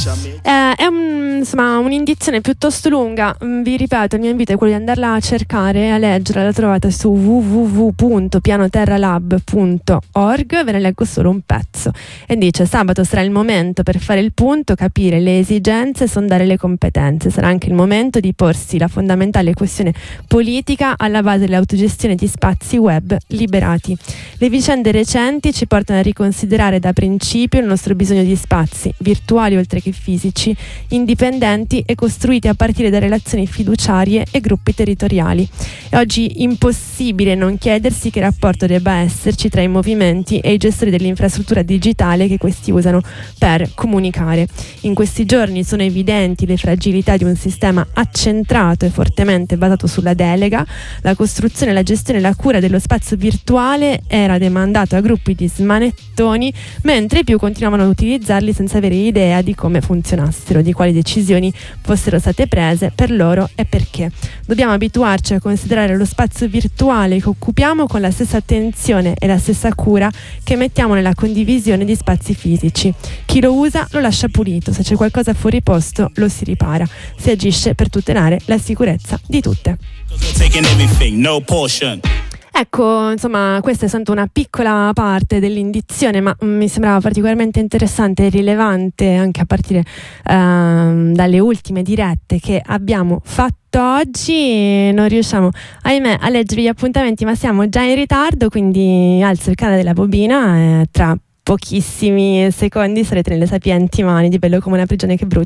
Insomma, un'indizione piuttosto lunga. Vi ripeto, il mio invito è quello di andarla a cercare, a leggere. La trovate su www.pianoterralab.org. Ve ne leggo solo un pezzo e dice: sabato sarà il momento per fare il punto, capire le esigenze, sondare le competenze. Sarà anche il momento di porsi la fondamentale questione politica alla base dell'autogestione di spazi web liberati. Le vicende recenti ci portano a riconsiderare da principio il nostro bisogno di spazi virtuali oltre che fisici, indipendenti e costruiti a partire da relazioni fiduciarie e gruppi territoriali. È oggi impossibile non chiedersi che rapporto debba esserci tra i movimenti e i gestori dell'infrastruttura digitale che questi usano per comunicare. In questi giorni sono evidenti le fragilità di un sistema accentrato e fortemente basato sulla delega. La costruzione, la gestione e la cura dello spazio virtuale era demandato a gruppi di smanettoni, mentre i più continuavano ad utilizzarli senza avere idea di come funzionassero, di quali decisioni fossero state prese per loro e perché. Dobbiamo abituarci a considerare lo spazio virtuale che occupiamo con la stessa attenzione e la stessa cura che mettiamo nella condivisione di spazi fisici. Chi lo usa lo lascia pulito, se c'è qualcosa fuori posto lo si ripara. Si agisce per tutelare la sicurezza di tutte. Ecco, insomma, questa è soltanto una piccola parte dell'indizione, ma mi sembrava particolarmente interessante e rilevante anche a partire dalle ultime dirette che abbiamo fatto oggi. Non riusciamo, ahimè, a leggere gli appuntamenti, ma siamo già in ritardo, quindi alzo il canale della bobina e tra pochissimi secondi sarete nelle sapienti mani di Bello come una prigione che brucia.